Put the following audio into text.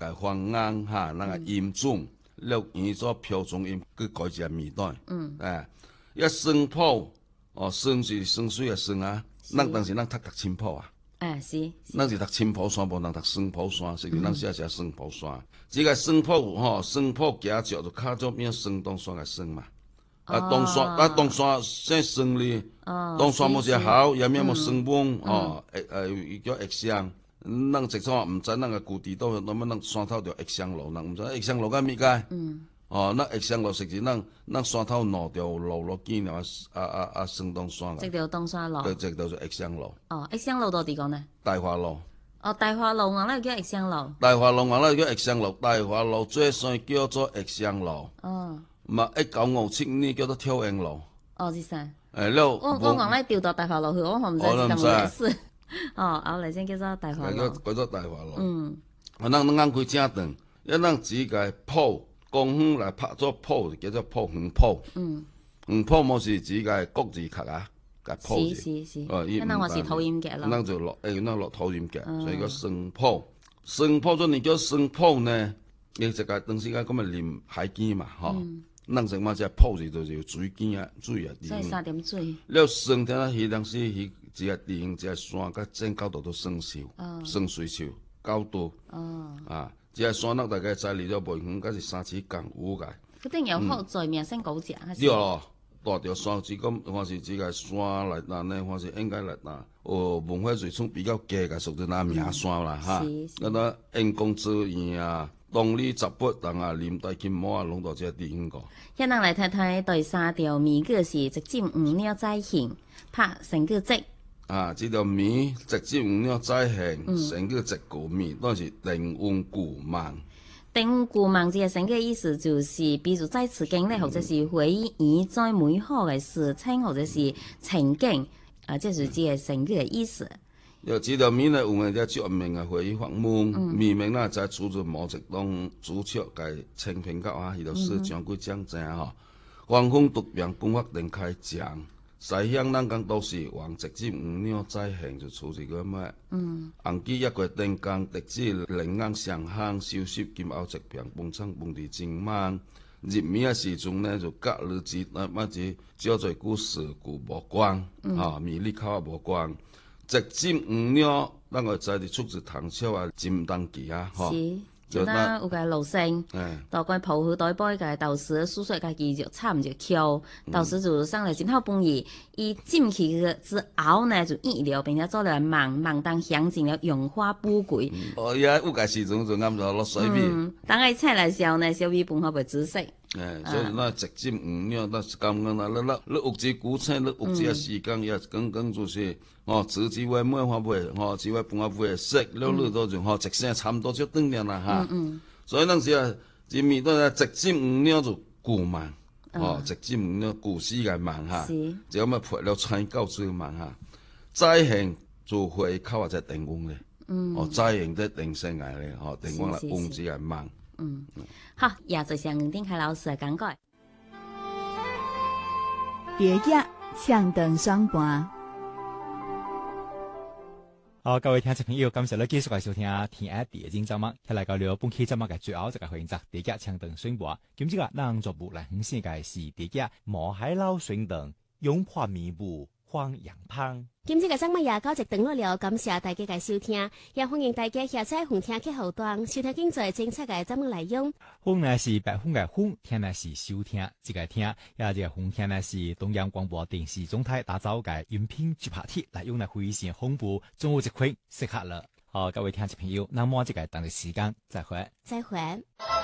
放硬哈，那个腌种，了腌做漂中腌，去改一下味道。一生泡生是生水的生啊，咱当时咱读青泡啊。 是。 咱是读青泡山，无人读生泡山，所以咱写生泡山。这个生泡生泡夹脚就卡做变生东山的生嘛。东山先生哩，东山冇只好，也咩冇生崩伊叫液香。咱直说唔知咱个故地都那么咱山头叫液香路，咱唔知液香路干咩解？那液香路实是咱山头两条路落见了升东山个。 这条东山路。 对，这条就液香路。 液香路到底讲呢？ 大華路。 大華路我咧叫液香路。 大華路我咧叫液香路，大華路最先叫做液香路。1957年叫做跳英路。 是啥？ 我講咧調到大華路去，我唔知係咁回事。後嚟先叫做大華路。 叫做大華路。咱開正長，咱只個鋪公園來拍做鋪，叫做鋪園鋪。園鋪冇是只個國字殼啊，個鋪字。 是。咱話是土音格咯。 咱就落咱落土音格，所以叫生鋪。生鋪做你叫生鋪呢？伊一個當時個咁咪臨海邊嘛，咱成嘛只鋪字就是水邊啊，水啊。 所以3點水。 了生天啊，迄當時迄一個地形，一個山，甲正高度都生樹，生水樹高度。一個山咱大概在離咗袂遠，甲是3尺共有個。 佢定有好在名聲高隻，還是？ 對咯，大條山只講，還是這個山來嗱呢，還是應該來嗱。文化最從比較低個屬於那名山啦，哈。那人工資源啊。動力十八人啊，林大金毛啊，攏到這個地方個。 遐人來睇睇第3條米個是直接5秒再現，拍成個節。 這條米直接5秒再現，成個節個米，都是定溫古芒。 定溫古芒這個成個意思就是，比如再次經歷，或者是回憶在美好嘅事情，或者是情景，這是這個成個意思。 有這條米呢，有嘅只著名嘅回憶訪問，米名呢在出自毛澤東主曲嘅清平教啊，伊就說將幾獎正嚇，黃風獨病公法定開獎，西鄉咱講都是往直接5秒再行就出自個咩？紅基一個定崗，直至靈硬上行，收拾金甌疾病，蹦倉蹦地正猛。入面嘅時鐘呢就隔日節，乜子叫做古時古無光，米粒口無光。直接5秒，咱個在啲出自唐朝啊，尖當期啊， 就那有個路線，大概抱好袋杯個豆豉，叔叔家己就插唔就扣，豆豉就生嚟真好本意。伊浸去之後呢，就醃了，並且做了芒當香精了，用花補貴。 伊啊有個時鐘就啱就落水邊。 等佢切來時候呢，小米飯好袂煮熟。 所以那直接5秒，那是咁樣啦。你有隻古菜，你有隻時間也剛就是，自己為咩話袂，自己為半話袂食，了你都就直聲差唔多就等了啦哈。所以當時啊，這面都係直接5秒就古芒，直接5秒古時嘅芒哈，就咁樣配了菜夠最芒哈。再行就會靠只定溫咧，再行即定性嚟咧，定溫嚟溫子係芒。 好，也就是吳定凱老師嘅講解。 蝶野唱燈雙盤。 好，各位聽眾朋友，感謝你繼續嚟收聽天下第一節目，睇嚟到了本期節目嘅最後一個環節，蝶野唱燈雙盤。今朝個咱做部嚟分享嘅是蝶野毛海撈雙燈，擁破迷霧荒洋灘。 今次嘅節目也到這段落了，感謝大家嘅收聽，也歡迎大家下載紅聽客戶端收聽更多精彩嘅節目內容。 風呢是白風嘅風，聽呢是收聽，這個聽，也這個紅聽呢是中央廣播電視總台打造嘅音頻直拍貼，來用來回線紅布，中午一塊適合了。好，各位聽眾朋友，那麼這個等嘅時間再會。 再會。